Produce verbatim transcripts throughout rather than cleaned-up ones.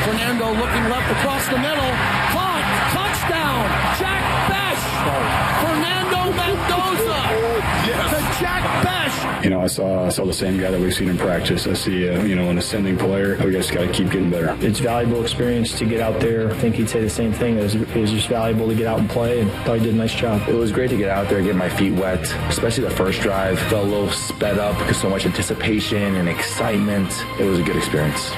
Fernando looking left across the middle. Caught. Touchdown. Jack Bech. Fernando Mendoza. Yes. To Jack Bech. You know, I saw I saw the same guy that we've seen in practice. I see, uh, you know, an ascending player. We just got to keep getting better. It's valuable experience to get out there. I think he'd say the same thing. It was, it was just valuable to get out and play, and thought he did a nice job. It was great to get out there, get my feet wet, especially the first drive. Felt a little sped up because so much anticipation and excitement. It was a good experience.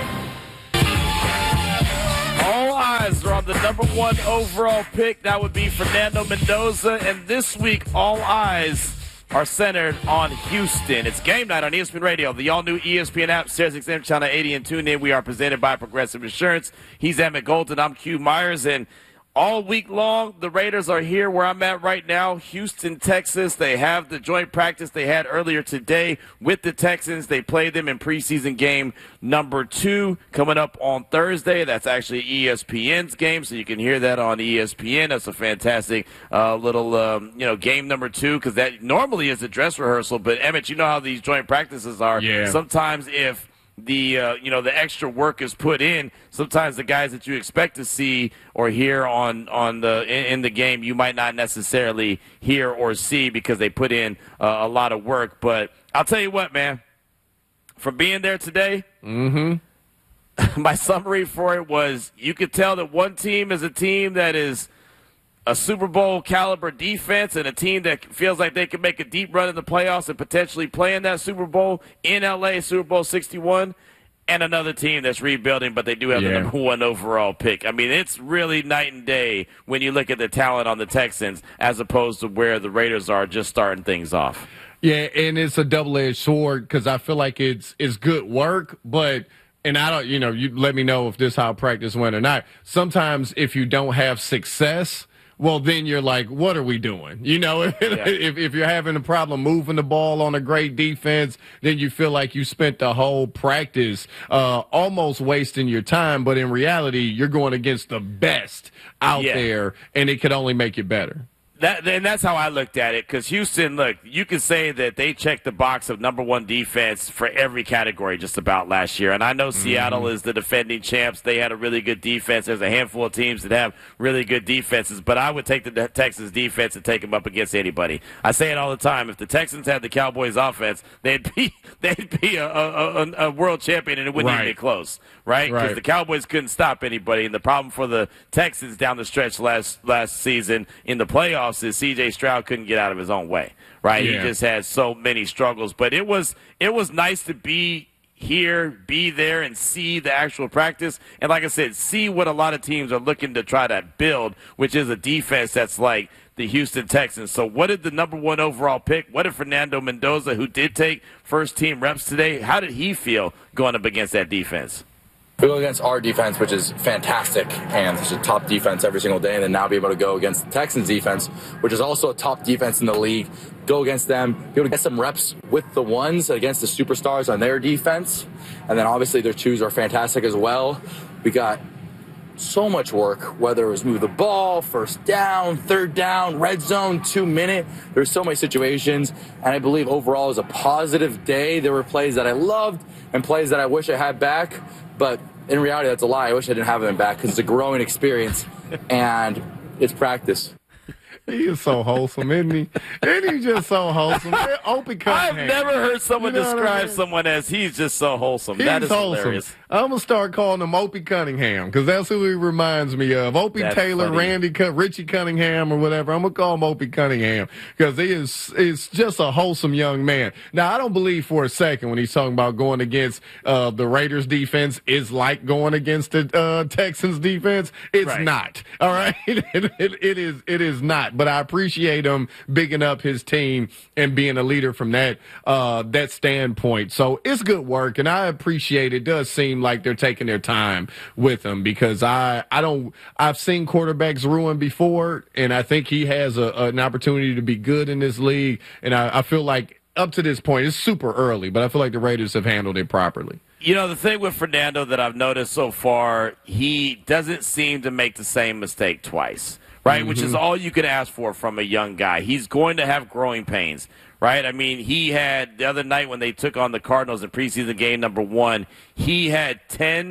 All eyes are on the number one overall pick. That would be Fernando Mendoza. And this week, all eyes are centered on Houston. It's game night on E S P N Radio, the all-new E S P N app, Sirius X M Channel eighty, and tune in. We are presented by Progressive Insurance. He's Emmett Golden. I'm Q Myers, and all week long, the Raiders are here where I'm at right now, Houston, Texas. They have the joint practice they had earlier today with the Texans. They played them in preseason game number two coming up on Thursday. That's actually E S P N's game, so you can hear that on E S P N. That's a fantastic uh, little, um, you know, game number two, because that normally is a dress rehearsal. But, Emmett, you know how these joint practices are. Yeah. Sometimes if the uh, you know the extra work is put in, sometimes the guys that you expect to see or hear on on the in, in the game you might not necessarily hear or see because they put in uh, a lot of work. But I'll tell you what, man, from being there today, Mm-hmm. my summary for it was you could tell that one team is a team that is a Super Bowl caliber defense and a team that feels like they can make a deep run in the playoffs and potentially play in that Super Bowl in L A, Super Bowl sixty-one, and another team that's rebuilding, but they do have Yeah. the number one overall pick. I mean, it's really night and day when you look at the talent on the Texans as opposed to where the Raiders are just starting things off. Yeah, and it's a double-edged sword because I feel like it's it's good work, but and I don't, you know, you let me know if this how practice went or not. Sometimes if you don't have success, well, then you're like, what are we doing? You know, if, Yeah. if if you're having a problem moving the ball on a great defense, then you feel like you spent the whole practice uh, almost wasting your time. But in reality, you're going against the best out Yeah. there, and it could only make you better. That, and that's how I looked at it, because Houston, look, you could say that they checked the box of number one defense for every category just about last year. And I know Seattle is the defending champs. They had a really good defense. There's a handful of teams that have really good defenses, but I would take the Texans defense and take them up against anybody. I say it all the time. If the Texans had the Cowboys offense, they'd be they'd be a, a, a, a world champion, and it wouldn't Right. even be close, right? Because Right. the Cowboys couldn't stop anybody. And the problem for the Texans down the stretch last last season in the playoffs is C J Stroud couldn't get out of his own way, right? Yeah. He just had so many struggles. But it was it was nice to be here, be there, and see the actual practice. And like I said, see what a lot of teams are looking to try to build, which is a defense that's like the Houston Texans. So what did the number one overall pick, what did Fernando Mendoza, who did take first-team reps today, how did he feel going up against that defense? We go against our defense, which is fantastic, and it's a top defense every single day, and then now be able to go against the Texans defense, which is also a top defense in the league, go against them, be able to get some reps with the ones against the superstars on their defense, and then obviously their twos are fantastic as well. We got so much work, whether it was move the ball, first down, third down, red zone, two minute. There's so many situations, and I believe overall it was a positive day. There were plays that I loved and plays that I wish I had back, but in reality, that's a lie. I wish I didn't have them back because it's a growing experience, and it's practice. He is so wholesome, isn't he? Isn't he just so wholesome? Opie I've Cunningham. never heard someone You know what I describe mean? someone as he's just so wholesome. He's that is wholesome. hilarious. I'm going to start calling him Opie Cunningham because that's who he reminds me of. Opie That's Taylor, funny. Randy, Cun- Richie Cunningham or whatever. I'm going to call him Opie Cunningham because he is, is just a wholesome young man. Now, I don't believe for a second when he's talking about going against uh, the Raiders defense is like going against the uh, Texans defense. It's Right. not. All right? it, it, it is It is not. But I appreciate him bigging up his team and being a leader from that uh, that standpoint. So it's good work, and I appreciate it. It does seem like they're taking their time with him because I, I don't I've seen quarterbacks ruin before, and I think he has a, an opportunity to be good in this league. And I, I feel like up to this point, it's super early, but I feel like the Raiders have handled it properly. You know, the thing with Fernando that I've noticed so far, he doesn't seem to make the same mistake twice, right? Mm-hmm. Which is all you can ask for from a young guy. He's going to have growing pains, right? I mean, he had the other night when they took on the Cardinals in preseason game number one, he had ten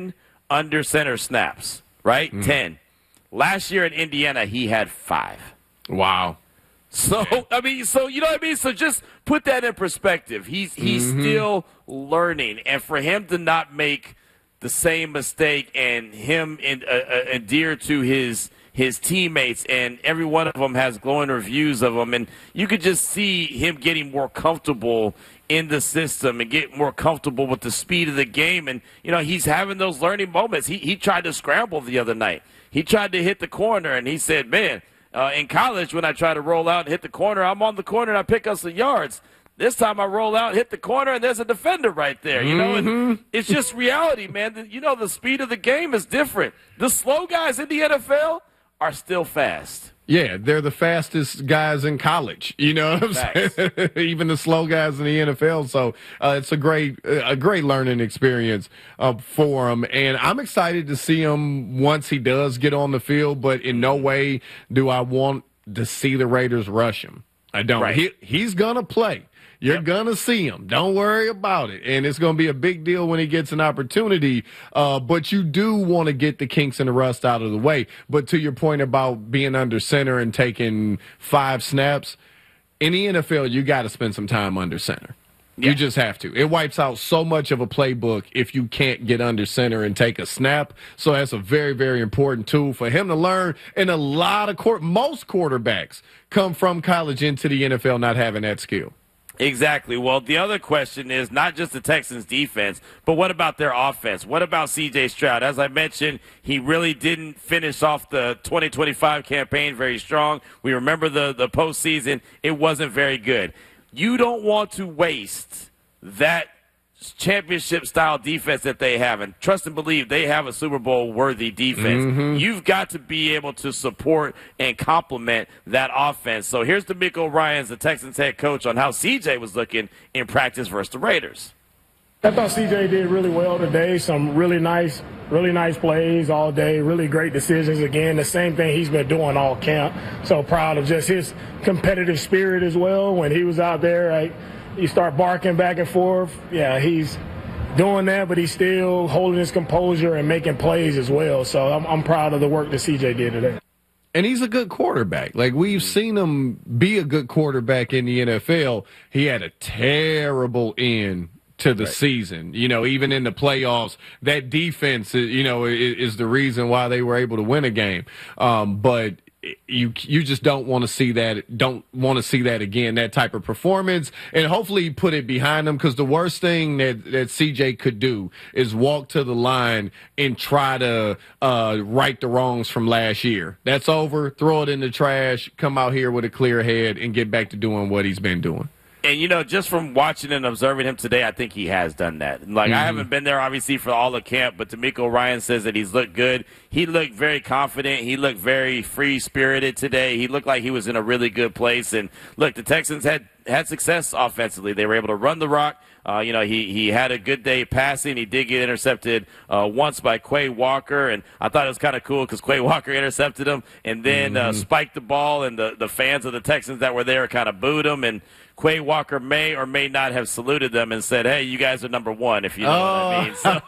under center snaps, right? Mm-hmm. ten. Last year in Indiana, he had five. Wow. So, I mean, so, you know what I mean? So just put that in perspective. He's, he's mm-hmm. still learning. And for him to not make the same mistake and him in, uh, uh, adhere to his his teammates, and every one of them has glowing reviews of him, and you could just see him getting more comfortable in the system and get more comfortable with the speed of the game. And, you know, he's having those learning moments. He, he tried to scramble the other night. He tried to hit the corner, and he said, man, uh, in college when I try to roll out and hit the corner, I'm on the corner and I pick up some yards. This time I roll out, hit the corner, and there's a defender right there, you know? Mm-hmm. And it's just reality, man. You know, the speed of the game is different. The slow guys in the N F L are still fast. Yeah, they're the fastest guys in college. You know what I'm Facts. saying? Even the slow guys in the N F L. So uh, it's a great, a great learning experience uh, for him, and I'm excited to see him once he does get on the field. But in no way do I want to see the Raiders rush him. I don't. Right. He, he's gonna play. You're yep. going to see him. Don't worry about it. And it's going to be a big deal when he gets an opportunity. Uh, but you do want to get the kinks and the rust out of the way. But to your point about being under center and taking five snaps, in the N F L, you got to spend some time under center. Yeah. You just have to. It wipes out so much of a playbook if you can't get under center and take a snap. So that's a very, very important tool for him to learn. And a lot of court, most quarterbacks come from college into the N F L not having that skill. Exactly. Well, the other question is not just the Texans' defense, but what about their offense? What about C J Stroud? As I mentioned, he really didn't finish off the twenty twenty-five campaign very strong. We remember the, the postseason. It wasn't very good. You don't want to waste that championship-style defense that they have. And trust and believe, they have a Super Bowl-worthy defense. Mm-hmm. You've got to be able to support and complement that offense. So here's DeMeco Ryans, the Texans head coach, on how C J was looking in practice versus the Raiders. I thought C J did really well today. Some really nice, really nice plays all day, really great decisions. Again, the same thing he's been doing all camp. So proud of just his competitive spirit as well. When he was out there, right, you start barking back and forth. Yeah, he's doing that, but he's still holding his composure and making plays as well. So I'm, I'm proud of the work that C J did today. And he's a good quarterback. Like, we've seen him be a good quarterback in the N F L. He had a terrible end to the right. season. You know, even in the playoffs, that defense, you know, is, is the reason why they were able to win a game. Um, but you you just don't want to see that don't want to see that again, that type of performance, and hopefully put it behind them, because the worst thing that, that C J could do is walk to the line and try to uh, right the wrongs from last year. That's over. Throw it in the trash, come out here with a clear head, and get back to doing what he's been doing. And, you know, just from watching and observing him today, I think he has done that. Like, mm-hmm. I haven't been there, obviously, for all the camp, but DeMeco Ryans says that he's looked good. He looked very confident. He looked very free-spirited today. He looked like he was in a really good place. And, look, the Texans had, had success offensively. They were able to run the rock. Uh, you know, he, he had a good day passing. He did get intercepted uh, once by Quay Walker, and I thought it was kind of cool because Quay Walker intercepted him and then mm-hmm. uh, spiked the ball, and the, the fans of the Texans that were there kind of booed him, and Quay Walker may or may not have saluted them and said, hey, you guys are number one, if you know oh. what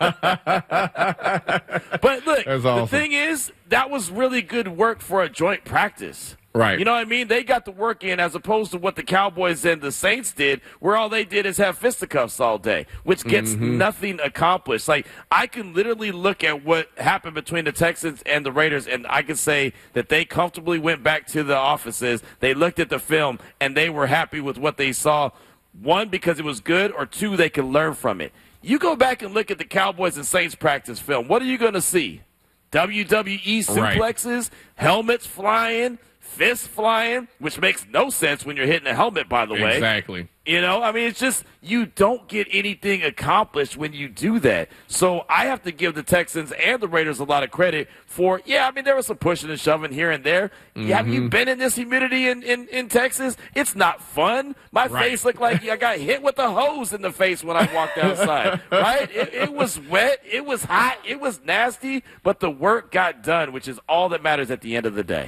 I mean. So. But, look, awesome. The thing is, that was really good work for a joint practice. Right. You know what I mean? They got the work in, as opposed to what the Cowboys and the Saints did, where all they did is have fisticuffs all day, which gets mm-hmm. nothing accomplished. Like, I can literally look at what happened between the Texans and the Raiders, and I can say that they comfortably went back to the offices. They looked at the film, and they were happy with what they saw. One, because it was good, or two, they could learn from it. You go back and look at the Cowboys and Saints practice film. What are you going to see? W W E suplexes, right. helmets flying, fists flying, which makes no sense when you're hitting a helmet, by the way. Exactly. You know, I mean, it's just you don't get anything accomplished when you do that. So I have to give the Texans and the Raiders a lot of credit for, yeah, I mean, there was some pushing and shoving here and there. Mm-hmm. Yeah, have you been in this humidity in, in, in Texas? It's not fun. My right. face looked like I got hit with a hose in the face when I walked outside, right? It, it was wet. It was hot. It was nasty. But the work got done, which is all that matters at the end of the day.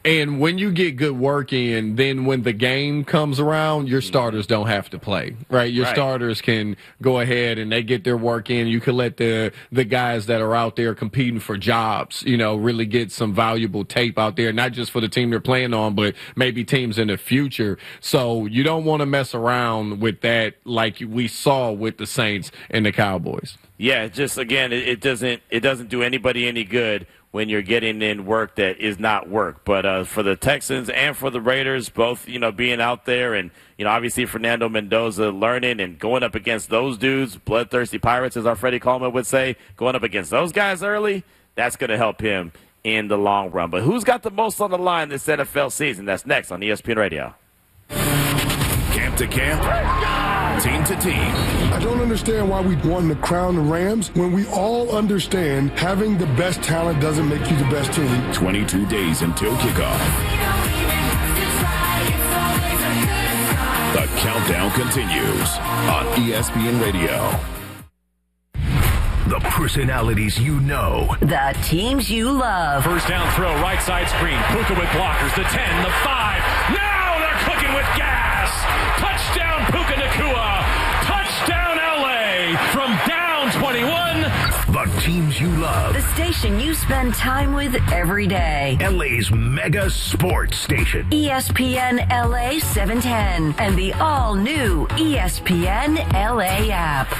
And when you get good work in, then when the game comes around, your starters don't have to play, right? Your Right. starters can go ahead and they get their work in. You can let the the guys that are out there competing for jobs, you know, really get some valuable tape out there, not just for the team they're playing on, but maybe teams in the future. So you don't want to mess around with that like we saw with the Saints and the Cowboys. Yeah, just again, it, it doesn't it doesn't do anybody any good when you're getting in work that is not work. But uh, for the Texans and for the Raiders, both, you know, being out there and, you know, obviously Fernando Mendoza learning and going up against those dudes, bloodthirsty Pirates, as our Freddie Coleman would say, going up against those guys early, that's going to help him in the long run. But who's got the most on the line this N F L season? That's next on E S P N Radio. Camp to camp, team to team. I don't understand why we won to crown the Rams when we all understand having the best talent doesn't make you the best team. twenty-two days until kickoff. The countdown continues on E S P N Radio. The personalities you know. The teams you love. First down throw, right side screen. Puka with blockers. The ten, the five. Now they're cooking with gas. Touchdown Puka Nacua. Touchdown L A from down twenty-one. The teams you love. The station you spend time with every day. L A's mega sports station. E S P N L A seven ten and the all-new E S P N L A app.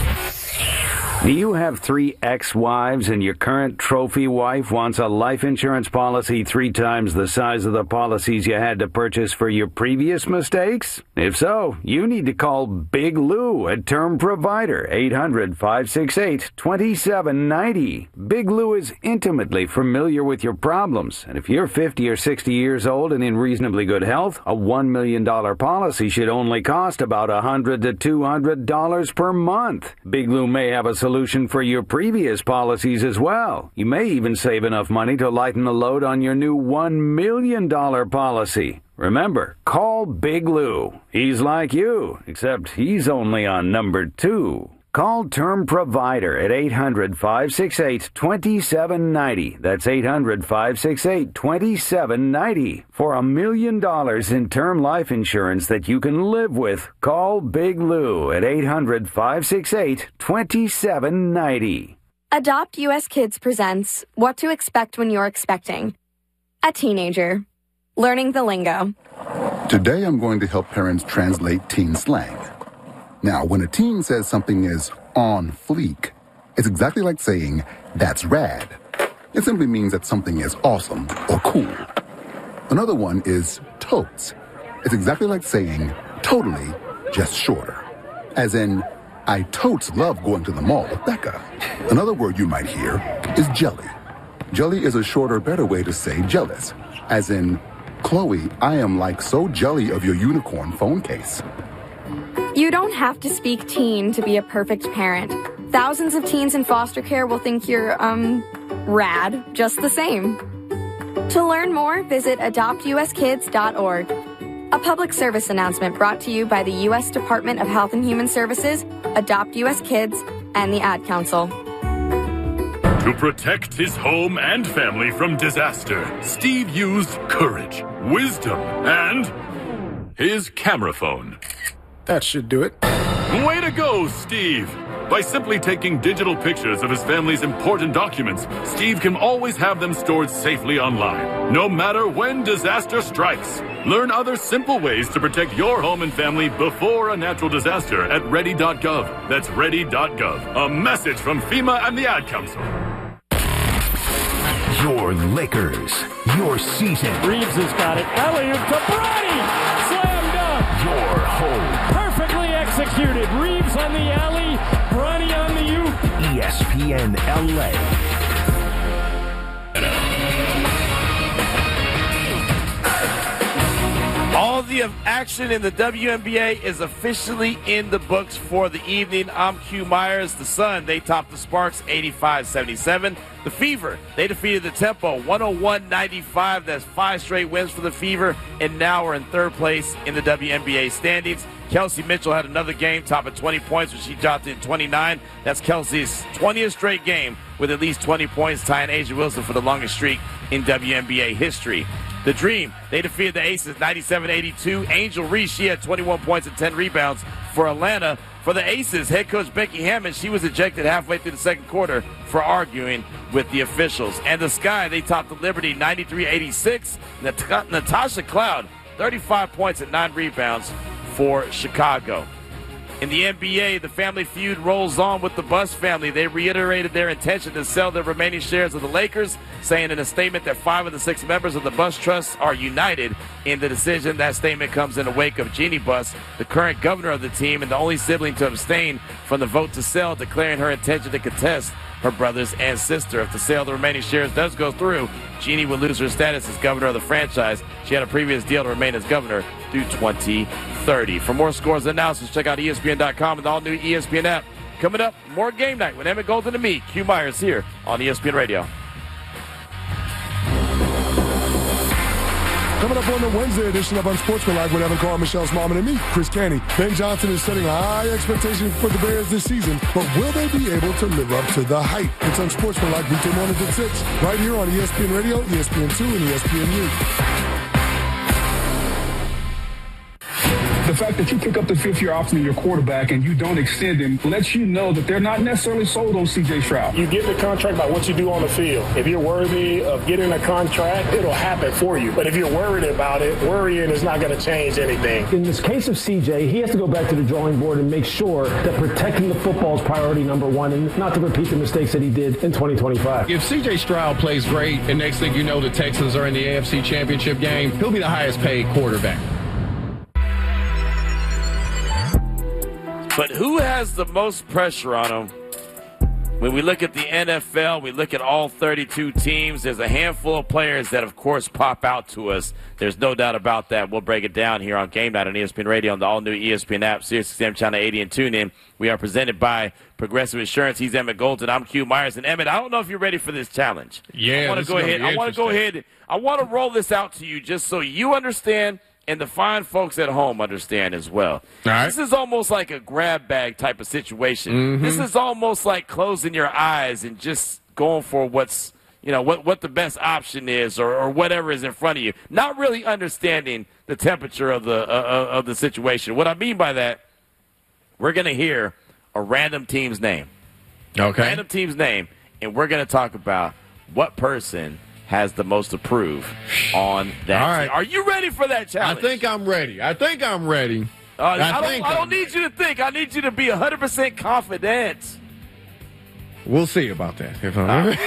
Do you have three ex-wives and your current trophy wife wants a life insurance policy three times the size of the policies you had to purchase for your previous mistakes? If so, you need to call Big Lou at Term Provider, eight hundred, five six eight, two seven nine zero. Big Lou is intimately familiar with your problems, and if you're fifty or sixty years old and in reasonably good health, a one million dollars policy should only cost about one hundred to two hundred dollars per month. Big Lou may have a solution for your previous policies as well. You may even save enough money to lighten the load on your new one million dollars policy. Remember, call Big Lou. He's like you, except he's only on number two. Call Term Provider at eight hundred, five six eight, two seven nine zero. That's eight hundred, five six eight, two seven nine zero. For a million dollars in term life insurance that you can live with, call Big Lou at eight hundred, five six eight, two seven nine zero. Adopt U S Kids presents What to Expect When You're Expecting. A teenager. Learning the lingo. Today I'm going to help parents translate teen slang. Now, when a teen says something is on fleek, it's exactly like saying, that's rad. It simply means that something is awesome or cool. Another one is totes. It's exactly like saying, totally, just shorter. As in, I totes love going to the mall with Becca. Another word you might hear is jelly. Jelly is a shorter, better way to say jealous. As in, Chloe, I am like so jelly of your unicorn phone case. You don't have to speak teen to be a perfect parent. Thousands of teens in foster care will think you're, um, rad, just the same. To learn more, visit adopt u s kids dot org. A public service announcement brought to you by the U S Department of Health and Human Services, Adopt U S Kids, and the Ad Council. To protect his home and family from disaster, Steve used courage, wisdom, and his camera phone. That should do it. Way to go, Steve! By simply taking digital pictures of his family's important documents, Steve can always have them stored safely online, no matter when disaster strikes. Learn other simple ways to protect your home and family before a natural disaster at ready dot gov. That's ready dot gov. A message from FEMA and the Ad Council. Your Lakers, your season. Reeves has got it. Alley-oop to Bronny! Slam dunk! Your home. Perfectly executed. Reeves on the alley, Bronny on the oop. E S P N L A. All the action in the W N B A is officially in the books for the evening. I'm Q Myers. The Sun, they top the Sparks eighty-five seventy-seven. The Fever, they defeated the Tempo one oh one ninety-five. That's five straight wins for the Fever, and now we're in third place in the W N B A standings. Kelsey Mitchell had another game, top at twenty points, which she dropped in twenty-nine. That's Kelsey's twentieth straight game with at least twenty points, tying A'ja Wilson for the longest streak in W N B A history. The Dream, they defeated the Aces ninety-seven eighty-two. Angel Reese, she had twenty-one points and ten rebounds for Atlanta. For the Aces, head coach Becky Hammond, she was ejected halfway through the second quarter for arguing with the officials. And the Sky, they topped the Liberty ninety-three eighty-six. Nat- Natasha Cloud, thirty-five points and nine rebounds for Chicago. In the N B A, the family feud rolls on with the Buss family. They reiterated their intention to sell their remaining shares of the Lakers, saying in a statement that five of the six members of the Buss Trust are united in the decision. That statement comes in the wake of Jeannie Buss, the current governor of the team and the only sibling to abstain from the vote to sell, declaring her intention to contest her brothers and sister. If the sale of the remaining shares does go through, Jeannie will lose her status as governor of the franchise. She had a previous deal to remain as governor through twenty thirty. For more scores and analysis, check out E S P N dot com and the all-new E S P N app. Coming up, more game night with Emmett Golden and me, Q Myers, here on E S P N Radio. Coming up on the Wednesday edition of Unsportsmanlike with Evan Carr, Michelle Smallman, and me, Chris Canty. Ben Johnson is setting a high expectation for the Bears this season, but will they be able to live up to the hype? It's Unsportsmanlike weekday mornings at six, right here on E S P N Radio, E S P N two, and E S P N U. The fact that you pick up the fifth-year option of your quarterback and you don't extend him lets you know that they're not necessarily sold on C J Stroud. You get the contract by what you do on the field. If you're worthy of getting a contract, it'll happen for you. But if you're worried about it, worrying is not going to change anything. In this case of C J, he has to go back to the drawing board and make sure that protecting the football is priority number one and not to repeat the mistakes that he did in twenty twenty-five. If C J Stroud plays great and next thing you know the Texans are in the A F C Championship game, he'll be the highest paid quarterback. But who has the most pressure on him? When we look at the N F L, we look at all thirty-two teams, there's a handful of players that, of course, pop out to us. There's no doubt about that. We'll break it down here on Game Night on E S P N Radio on the all-new E S P N app, Sirius X M Channel eighty, and TuneIn. We are presented by Progressive Insurance. He's Emmett Golden. I'm Q Myers. And, Emmett, I don't know if you're ready for this challenge. Yeah, I want to go ahead. I want to go ahead. I want to roll this out to you just so you understand and the fine folks at home understand as well. All right. This is almost like a grab bag type of situation. Mm-hmm. This is almost like closing your eyes and just going for what's, you know, what, what the best option is or, or whatever is in front of you. Not really understanding the temperature of the uh, of the situation. What I mean by that, we're going to hear a random team's name. Okay. Random team's name, and we're going to talk about what person has the most to prove on that. All right. Team. Are you ready for that challenge? I think I'm ready. I think I'm ready. Uh, I, I, don't, think I don't need you to think. I need you to be one hundred percent confident. We'll see about that. If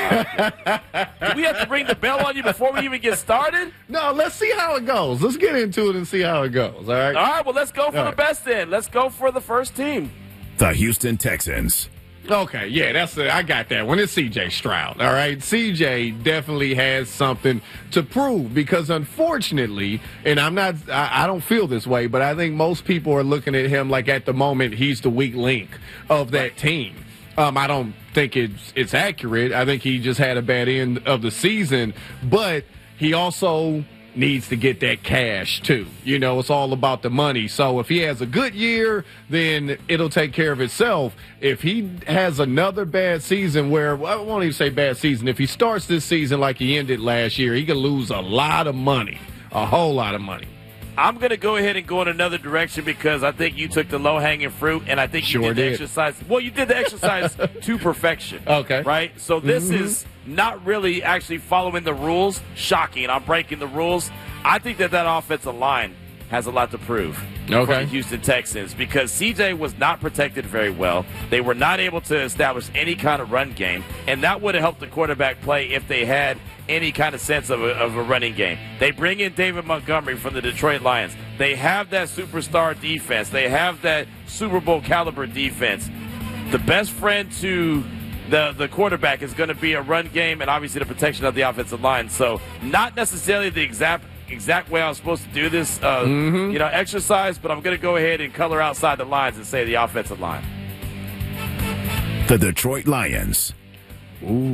Do we have to ring the bell on you before we even get started? No, let's see how it goes. Let's get into it and see how it goes. All right? All right, well, let's go for All the right. best then. Let's go for the first team. The Houston Texans. Okay, yeah, that's it. I got that one. It's C J Stroud. All right, C J definitely has something to prove because, unfortunately, and I'm not, I, I don't feel this way, but I think most people are looking at him like at the moment he's the weak link of that team. Um, I don't think it's it's accurate. I think he just had a bad end of the season, but he also needs to get that cash too. You know, it's all about the money. So if he has a good year, then it'll take care of itself. If he has another bad season where, well, I won't even say bad season, if he starts this season like he ended last year, he could lose a lot of money, a whole lot of money. I'm going to go ahead and go in another direction because I think you took the low-hanging fruit, and I think you Sure did the did. exercise. Well, you did the exercise to perfection. Okay. Right? So this Mhm. is not really actually following the rules. Shocking. I'm breaking the rules. I think that that offensive line has a lot to prove for Okay. the Houston Texans because C J was not protected very well. They were not able to establish any kind of run game, and that would have helped the quarterback play if they had any kind of sense of a, of a running game. They bring in David Montgomery from the Detroit Lions. They have that superstar defense. They have that Super Bowl caliber defense. The best friend to the, the quarterback is going to be a run game and obviously the protection of the offensive line. So not necessarily the exact exact way I was supposed to do this uh, Mm-hmm. you know, exercise, but I'm going to go ahead and color outside the lines and say the offensive line. The Detroit Lions. Ooh, the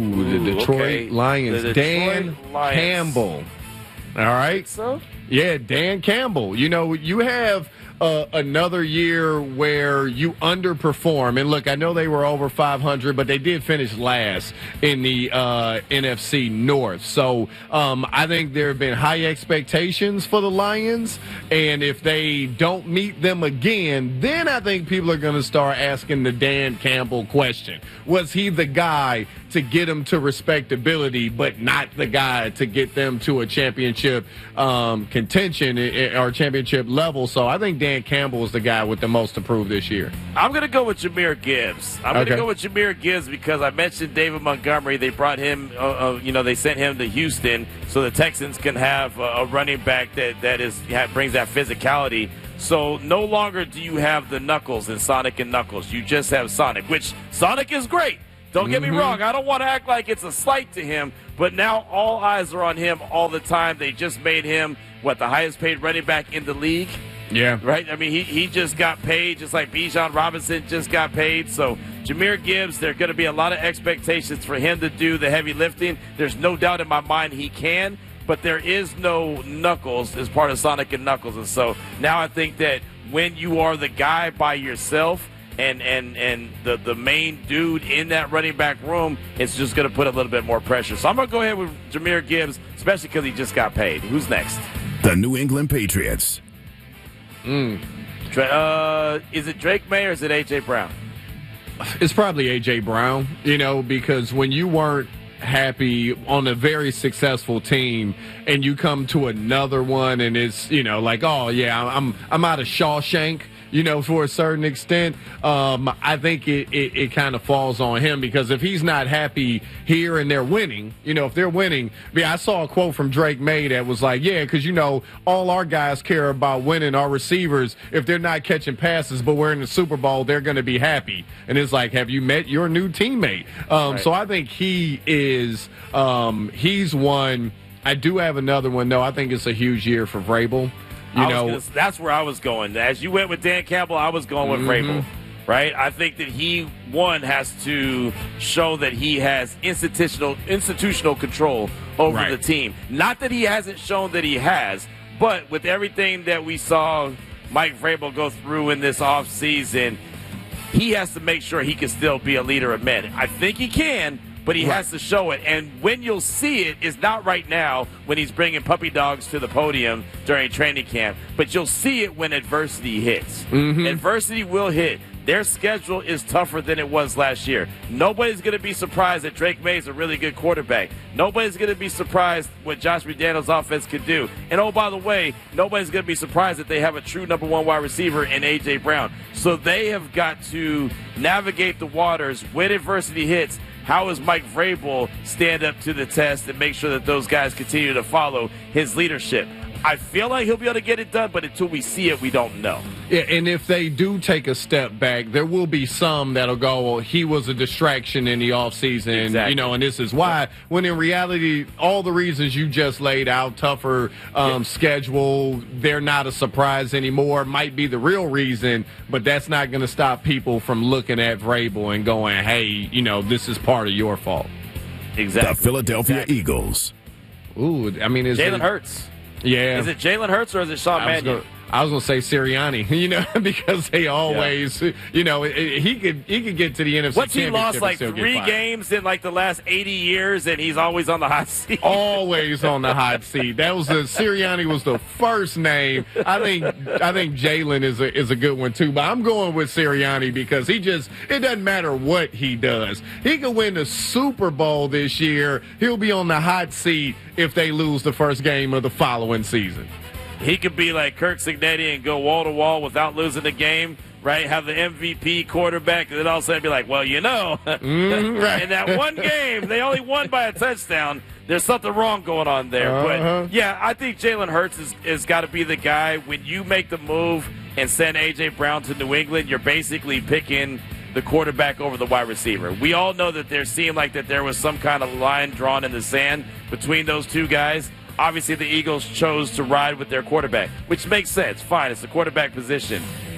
Detroit okay. Lions. The Detroit Dan Lions. Campbell. All right. So? Yeah, Dan Campbell. You know, you have uh, another year where you underperform. And look, I know they were over five hundred, but they did finish last in the uh, N F C North. So um, I think there have been high expectations for the Lions. And if they don't meet them again, then I think people are going to start asking the Dan Campbell question. Was he the guy to get them to respectability, but not the guy to get them to a championship um, contention or championship level? So I think Dan Campbell is the guy with the most to prove this year. I'm going to go with Jahmyr Gibbs. I'm going to Okay. go with Jahmyr Gibbs because I mentioned David Montgomery. They brought him, uh, uh, you know, they sent him to Houston so the Texans can have a, a running back that, that is ha- brings that physicality. So no longer do you have the Knuckles and Sonic and Knuckles. You just have Sonic, which Sonic is great. Don't get me Mhm. wrong. I don't want to act like it's a slight to him, but now all eyes are on him all the time. They just made him, what, the highest paid running back in the league? Yeah. Right? I mean, he, he just got paid just like Bijan Robinson just got paid. So Jahmyr Gibbs, there are going to be a lot of expectations for him to do the heavy lifting. There's no doubt in my mind he can, but there is no Knuckles as part of Sonic and Knuckles. And so now I think that when you are the guy by yourself, and and and the, the main dude in that running back room, it's just going to put a little bit more pressure. So I'm going to go ahead with Jahmyr Gibbs, especially because he just got paid. Who's next? The New England Patriots. Mm. Uh, is it Drake May or is it A J. Brown? It's probably A J. Brown, you know, because when you weren't happy on a very successful team and you come to another one and it's, you know, like, oh, yeah, I'm I'm out of Shawshank, you know, for a certain extent, um, I think it, it, it kind of falls on him because if he's not happy here and they're winning, you know, if they're winning, I, mean, I saw a quote from Drake May that was like, yeah, because, you know, all our guys care about winning, our receivers, if they're not catching passes, but we're in the Super Bowl, they're going to be happy. And it's like, have you met your new teammate? Um, Right. So I think he is, um, he's one. I do have another one, though. I think it's a huge year for Vrabel. You I was know, gonna, that's where I was going. As you went with Dan Campbell, I was going with Mhm. Vrabel, right? I think that he, one, has to show that he has institutional institutional control over Right. the team. Not that he hasn't shown that he has, but with everything that we saw Mike Vrabel go through in this offseason, he has to make sure he can still be a leader of men. I think he can, but he Right. has to show it. And when you'll see it is not right now when he's bringing puppy dogs to the podium during training camp, but you'll see it when adversity hits. Mhm. Adversity will hit. Their schedule is tougher than it was last year. Nobody's going to be surprised that Drake May is a really good quarterback. Nobody's going to be surprised what Josh McDaniels' offense could do. And oh, by the way, nobody's going to be surprised that they have a true number one wide receiver in A J. Brown. So they have got to navigate the waters when adversity hits. How does Mike Vrabel stand up to the test and make sure that those guys continue to follow his leadership? I feel like he'll be able to get it done, but until we see it, we don't know. Yeah, and if they do take a step back, there will be some that'll go, well, he was a distraction in the offseason, Exactly. you know, and this is why. When in reality, all the reasons you just laid out, tougher um, schedule, they're not a surprise anymore, might be the real reason, but that's not going to stop people from looking at Vrabel and going, hey, you know, this is part of your fault. Exactly. The Philadelphia Exactly. Eagles. Ooh, I mean, is Jalen it, Hurts. Yeah. Is it Jalen Hurts or is it Sean I was Mannion? gonna- I was going to say Sirianni, you know, because they always, you know, it, it, he could he could get to the N F C What's he Championship lost and like still get three fired. games in like the last eighty years, and he's always on the hot seat. Always on the hot seat. That was the Sirianni was the first name. I think I think Jalen is a is a good one too. But I'm going with Sirianni because he just it doesn't matter what he does. He could win the Super Bowl this year. He'll be on the hot seat if they lose the first game of the following season. He could be like Kirk Cignetti and go wall to wall without losing the game, right? Have the M V P quarterback, and then all of a sudden be like, well, you know, Mm, right. in that one game, they only won by a touchdown. There's something wrong going on there. Uh-huh. But, yeah, I think Jalen Hurts is, is got to be the guy. When you make the move and send A J. Brown to New England, you're basically picking the quarterback over the wide receiver. We all know that there seemed like that there was some kind of line drawn in the sand between those two guys. Obviously, the Eagles chose to ride with their quarterback, which makes sense. Fine, it's the quarterback position.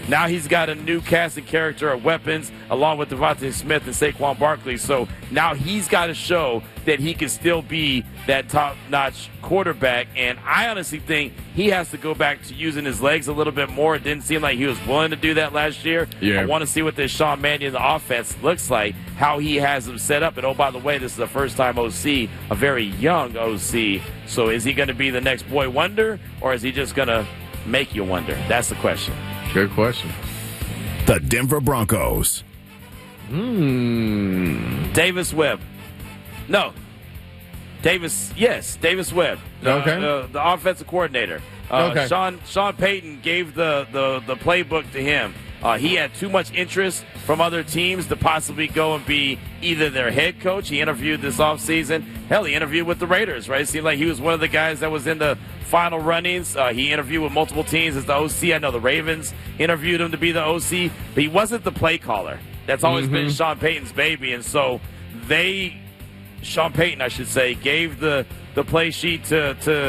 Now he's got a new cast and character of weapons along with Devontae Smith and Saquon Barkley. So now he's got to show that he can still be that top-notch quarterback. And I honestly think he has to go back to using his legs a little bit more. It didn't seem like he was willing to do that last year. Yeah. I want to see what this Sean Mannion offense looks like, how he has them set up. And, oh, by the way, this is a first-time O C, a very young O C. So is he going to be the next boy wonder, or is he just going to make you wonder? That's the question. Good question. The Denver Broncos. Hmm. Davis Webb. No. Davis, yes, Davis Webb. The, Okay. The, the offensive coordinator. Uh, Okay. Sean Sean Payton gave the, the, the playbook to him. Uh, he had too much interest from other teams to possibly go and be either their head coach. He interviewed this offseason. Hell, he interviewed with the Raiders, right? It seemed like he was one of the guys that was in the final runnings. Uh, he interviewed with multiple teams as the O C. I know the Ravens interviewed him to be the O C, but he wasn't the play caller. That's always Mm-hmm. been Sean Payton's baby. And so they, Sean Payton, I should say, gave the, the play sheet to, to